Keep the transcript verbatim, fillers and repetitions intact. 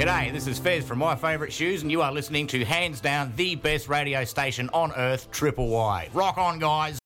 G'day, this is Fez from My Favourite Shoes, and you are listening to hands down the best radio station on earth, Triple Y. Rock on, guys.